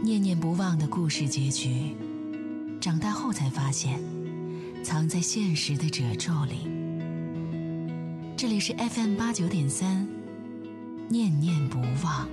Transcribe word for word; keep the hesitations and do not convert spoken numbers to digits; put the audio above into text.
念念不忘的故事结局，长大后才发现藏在现实的褶皱里。这里是 F M 八九点三，念念不忘。